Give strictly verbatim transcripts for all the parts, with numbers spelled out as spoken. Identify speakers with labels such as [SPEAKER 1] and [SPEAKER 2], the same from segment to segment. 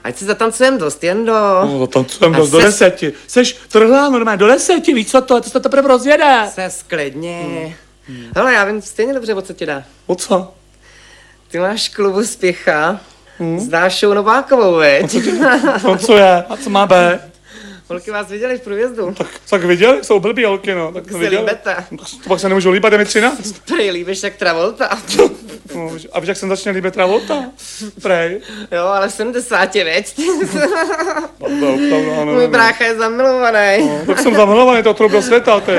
[SPEAKER 1] ať si zatancujeme dost, jen do...
[SPEAKER 2] No, zatancujeme dost, do deseti. Seš trhlá normálně, do deseti, víš co to, to se teprve rozjede.
[SPEAKER 1] Se sklidně. Hmm. Hele, já vím stejně dobře, o co ti dá.
[SPEAKER 2] O co?
[SPEAKER 1] Ty máš klubu Spěcha, hmm? s Dášou Novákovou, veď?
[SPEAKER 2] No co, ti, no, co je? A co má být?
[SPEAKER 1] Holky vás viděli v průjezdu.
[SPEAKER 2] Tak, tak viděli, jsou blbý holky, no. Tak
[SPEAKER 1] se líbete.
[SPEAKER 2] To pak se nemůžu líbat, je mi třináct.
[SPEAKER 1] Prej, líbíš jak Travolta.
[SPEAKER 2] No, a víš, jak jsem začne líbit Travolta? Prej.
[SPEAKER 1] Jo, ale v sedmdesáti, veď?
[SPEAKER 2] No,
[SPEAKER 1] Můj brácha je zamilovaný.
[SPEAKER 2] No, tak jsem zamilovaný, to trup do světa, ty.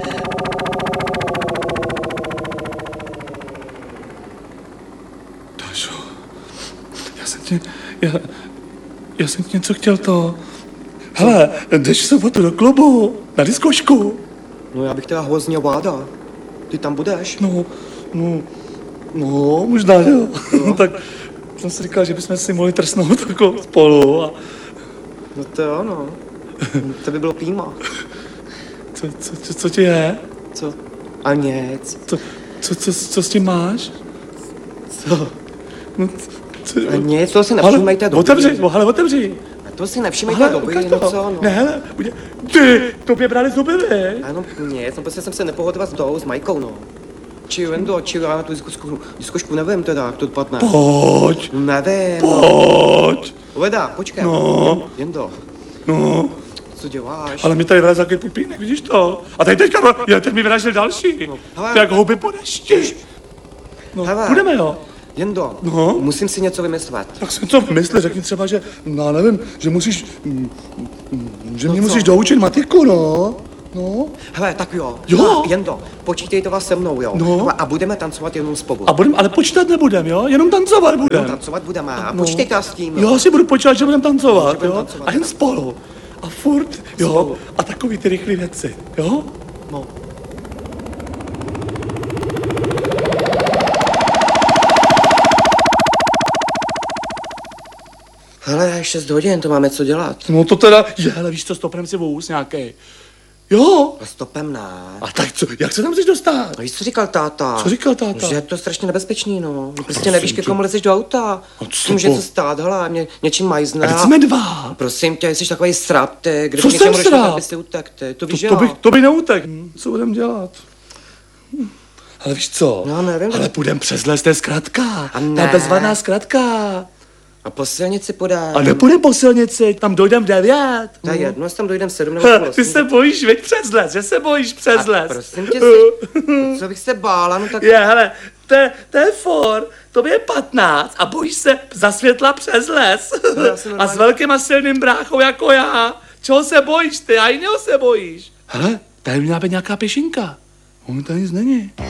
[SPEAKER 2] Dášo, já jsem tě, já, já jsem ti něco chtěl to... Hele, jdeš v sobotu do klubu, na diskošku.
[SPEAKER 1] No já bych teda hrozně vláda. Ty tam budeš?
[SPEAKER 2] No, no, no, možná, jo. No. Tak jsem si říkal, že bychom si mohli trsnout jako spolu a...
[SPEAKER 1] No to jo, no. To by bylo prýma.
[SPEAKER 2] Co, co, co, co ti je?
[SPEAKER 1] Co? A nic.
[SPEAKER 2] Co, co, co, co s tím máš?
[SPEAKER 1] Co?
[SPEAKER 2] No, co?
[SPEAKER 1] A nic, to si nevšímejte doby.
[SPEAKER 2] Otevři, ale otevři.
[SPEAKER 1] To si nevšímejte doby, no co, no.
[SPEAKER 2] Ne, hele, ty, tobě brali zuby, ne?
[SPEAKER 1] Ano, nic, no prostě jsem se nepohodila s tou, s Majkou, no. Či Jendo, či já na tu diskošku, diskošku nevím teda, jak to dopadne.
[SPEAKER 2] Pojď.
[SPEAKER 1] Nevím.
[SPEAKER 2] Pojď.
[SPEAKER 1] Leda, počkej.
[SPEAKER 2] No.
[SPEAKER 1] Jendo.
[SPEAKER 2] No.
[SPEAKER 1] Co děláš?
[SPEAKER 2] Ale mi tady vylez takový pupínek, vidíš to? A teď teďka, já teď mi vyražil další. No,
[SPEAKER 1] hele,
[SPEAKER 2] jak houby po dešti. No,
[SPEAKER 1] hele.
[SPEAKER 2] Půjdeme, jo?
[SPEAKER 1] Jendo,
[SPEAKER 2] no.
[SPEAKER 1] Musím si něco vymyslet.
[SPEAKER 2] Tak si co vymysli, řekni třeba, že, no nevím, že musíš, mm, mm, že
[SPEAKER 1] no
[SPEAKER 2] mě
[SPEAKER 1] co?
[SPEAKER 2] musíš doučit matiku, no. No.
[SPEAKER 1] Hele, tak jo.
[SPEAKER 2] Jo.
[SPEAKER 1] Hele, Jendo, počítejte vás se mnou, jo.
[SPEAKER 2] No.
[SPEAKER 1] Hele, a budeme tancovat jenom spolu.
[SPEAKER 2] A budem, ale počítat nebudem, jo? Jenom tancovat budem.
[SPEAKER 1] Jenom tancovat budeme a
[SPEAKER 2] No.
[SPEAKER 1] počítejte s tím.
[SPEAKER 2] Jo, si budu počítat, že budem tancovat,
[SPEAKER 1] Že budem
[SPEAKER 2] jo?
[SPEAKER 1] tancovat.
[SPEAKER 2] A jen spolu. A furt, jo?
[SPEAKER 1] Spolu.
[SPEAKER 2] A takový ty rychlé věci, jo?
[SPEAKER 1] No. Hele, šest hodin, to máme co dělat.
[SPEAKER 2] No to teda, je, hele, víš co, stopnem si vůz nějaký. Jo.
[SPEAKER 1] A stopem ne.
[SPEAKER 2] A tak co, jak se tam chceš dostat?
[SPEAKER 1] A víš, co říkal táta?
[SPEAKER 2] Co říkal táta?
[SPEAKER 1] Že je to strašně nebezpečný, no. No prostě
[SPEAKER 2] prosím
[SPEAKER 1] nevíš, ke
[SPEAKER 2] tě.
[SPEAKER 1] komu lezeš do auta.
[SPEAKER 2] A co
[SPEAKER 1] Může
[SPEAKER 2] po-
[SPEAKER 1] se stát, hele, mě, něčím majzne.
[SPEAKER 2] A teď jsme dva.
[SPEAKER 1] Prosím tě, jsi takový srap, ty, kde
[SPEAKER 2] Co
[SPEAKER 1] něčemu
[SPEAKER 2] jsem
[SPEAKER 1] došlo,
[SPEAKER 2] srap?
[SPEAKER 1] tak by si utek, ty. To víš,
[SPEAKER 2] To,
[SPEAKER 1] že
[SPEAKER 2] to,
[SPEAKER 1] jo?
[SPEAKER 2] by, to by neutek. Hm, co budem dělat? Hm. Ale víš co?
[SPEAKER 1] No, nevím.
[SPEAKER 2] Ale půjdem přes les, to je zkratka.
[SPEAKER 1] A
[SPEAKER 2] Ta
[SPEAKER 1] ne.
[SPEAKER 2] bezvadná zkratka.
[SPEAKER 1] A po silnici podá.
[SPEAKER 2] A nepůjdem po silnici, tam dojdem v devět.
[SPEAKER 1] To je jedno, jestli tam dojdem v sedm nebo
[SPEAKER 2] Ha,
[SPEAKER 1] půl
[SPEAKER 2] Ty
[SPEAKER 1] osm.
[SPEAKER 2] se bojíš, veď přes les, že se bojíš přes
[SPEAKER 1] A
[SPEAKER 2] les.
[SPEAKER 1] prosím tě, si, co bych se bála, no tak...
[SPEAKER 2] Je, hele, to je, to je for, to je patnáct a bojíš se za světla přes les.
[SPEAKER 1] No, já jsem
[SPEAKER 2] A
[SPEAKER 1] normálně-
[SPEAKER 2] s velkým a silným bráchou jako já. Čeho se bojíš ty? A jiného se bojíš. Hele, tady měla být nějaká pěšinka. On tady nic není.